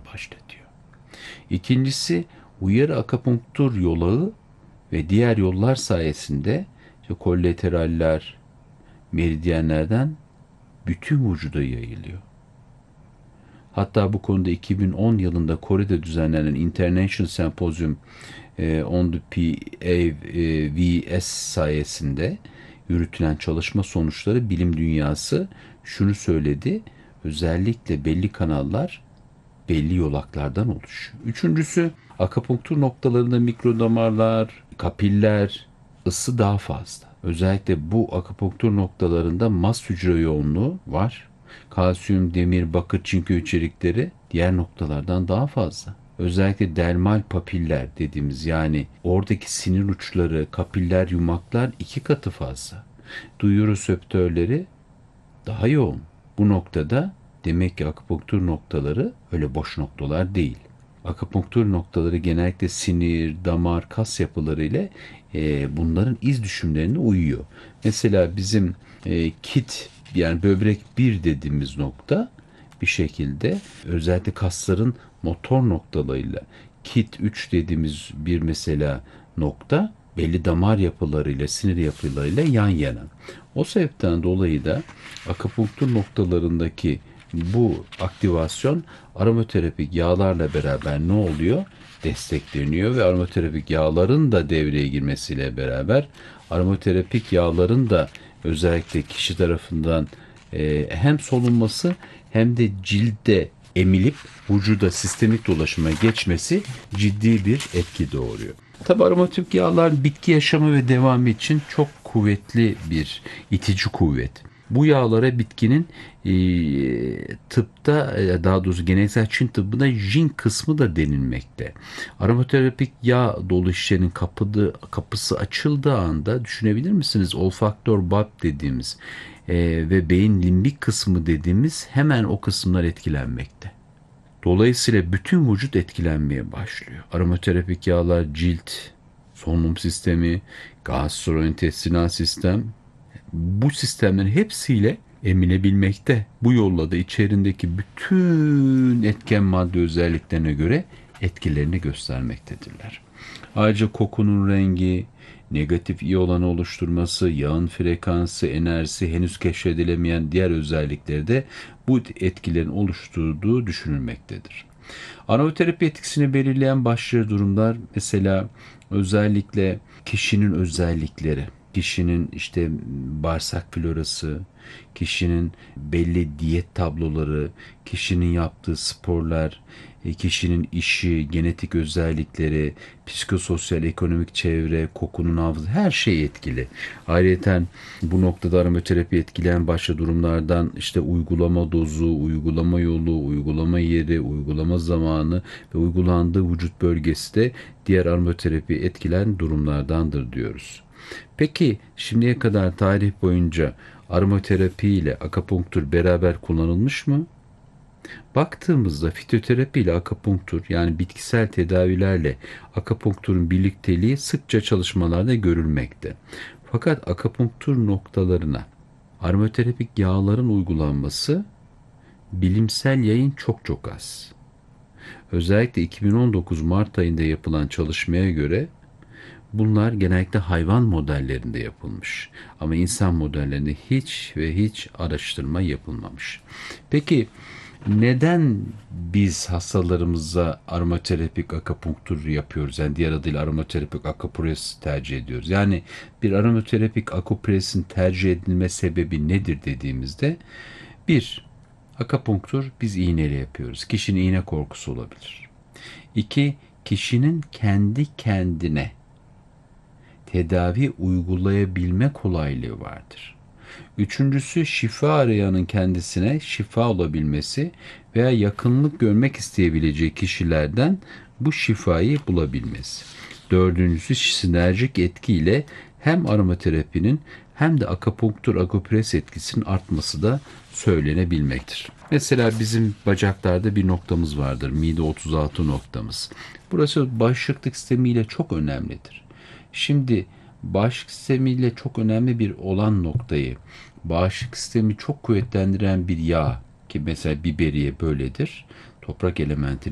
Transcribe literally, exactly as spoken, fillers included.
başlatıyor. İkincisi, uyarı akupunktur yolu ve diğer yollar sayesinde işte kollateraller, meridyenlerden bütün vücuda yayılıyor. Hatta bu konuda iki bin on yılında Kore'de düzenlenen International Symposium e, on the P A V S sayesinde yürütülen çalışma sonuçları bilim dünyası şunu söyledi: özellikle belli kanallar belli yolaklardan oluşuyor. Üçüncüsü, akupunktur noktalarında mikrodamarlar, kapiller, ısı daha fazla. Özellikle bu akupunktur noktalarında mast hücre yoğunluğu var. Kalsiyum, demir, bakır, çinko içerikleri diğer noktalardan daha fazla. Özellikle dermal papiller dediğimiz, yani oradaki sinir uçları, kapiller, yumaklar iki katı fazla. Duyu reseptörleri daha yoğun. Bu noktada demek ki akupunktur noktaları öyle boş noktalar değil. Akupunktur noktaları genellikle sinir, damar, kas yapıları ile e, bunların iz düşümlerine uyuyor. Mesela bizim e, kit, yani böbrek bir dediğimiz nokta bir şekilde özellikle kasların motor noktalarıyla, kit üç dediğimiz bir mesela nokta belli damar yapılarıyla, sinir yapılarıyla yan yana. O sebepten dolayı da akupunktur noktalarındaki bu aktivasyon aromaterapik yağlarla beraber ne oluyor? Destekleniyor ve aromaterapik yağların da devreye girmesiyle beraber aromaterapik yağların da özellikle kişi tarafından e, hem solunması hem de cilde emilip vücuda sistemik dolaşıma geçmesi ciddi bir etki doğuruyor. Tabi aromatik yağlar bitki yaşamı ve devamı için çok kuvvetli bir itici kuvvet. Bu yağlara bitkinin e, tıpta, e, daha doğrusu geleneksel Çin tıbbında Jin kısmı da denilmekte. Aromaterapik yağ doluşlarının kapıdı, kapısı açıldığı anda düşünebilir misiniz? Olfaktör bulb dediğimiz e, ve beyin limbik kısmı dediğimiz hemen o kısımlar etkilenmekte. Dolayısıyla bütün vücut etkilenmeye başlıyor. Aromaterapik yağlar cilt, solunum sistemi, gastrointestinal sistem, bu sistemlerin hepsiyle emilebilmekte. Bu yolla da içerisindeki bütün etken madde özelliklerine göre etkilerini göstermektedirler. Ayrıca kokunun rengi, negatif iyon oluşturması, yağın frekansı, enerjisi, henüz keşfedilemeyen diğer özellikleri de bu etkilerin oluşturduğu düşünülmektedir. Aromaterapi etkisini belirleyen başlıca durumlar mesela özellikle kişinin özellikleri, kişinin işte bağırsak florası, kişinin belli diyet tabloları, kişinin yaptığı sporlar, kişinin işi, genetik özellikleri, psikososyal, ekonomik çevre, kokunun hafızası, her şey etkili. Ayrıca bu noktada aromaterapi etkileyen başka durumlardan işte uygulama dozu, uygulama yolu, uygulama yeri, uygulama zamanı ve uygulandığı vücut bölgesi de diğer aromaterapi etkilen durumlardandır diyoruz. Peki şimdiye kadar tarih boyunca aromaterapi ile akupunktur beraber kullanılmış mı? Baktığımızda fitoterapi ile akupunktur, yani bitkisel tedavilerle akupunkturun birlikteliği sıkça çalışmalarda görülmekte. Fakat akupunktur noktalarına aromaterapik yağların uygulanması bilimsel yayın çok çok az. Özellikle iki bin on dokuz Mart ayında yapılan çalışmaya göre bunlar genellikle hayvan modellerinde yapılmış. Ama insan modellerinde hiç ve hiç araştırma yapılmamış. Peki neden biz hastalarımıza aromaterapik akupunktur yapıyoruz? Yani diğer adıyla aromaterapik akupres tercih ediyoruz. Yani bir aromaterapik akupresin tercih edilme sebebi nedir dediğimizde, bir, akupunktur biz iğneyle yapıyoruz. Kişinin iğne korkusu olabilir. İki, kişinin kendi kendine tedavi uygulayabilme kolaylığı vardır. Üçüncüsü, şifa arayanın kendisine şifa olabilmesi veya yakınlık görmek isteyebileceği kişilerden bu şifayı bulabilmesi. Dördüncüsü, sinerjik etkiyle hem aromaterapinin hem de akupunktur akupres etkisinin artması da söylenebilmektir. Mesela bizim bacaklarda bir noktamız vardır. Mide otuz altı noktamız. Burası bağışıklık sistemiyle çok önemlidir. Şimdi bağışıklık sistemiyle çok önemli bir olan noktayı bağışıklık sistemi çok kuvvetlendiren bir yağ, ki mesela biberiye böyledir. Toprak elementi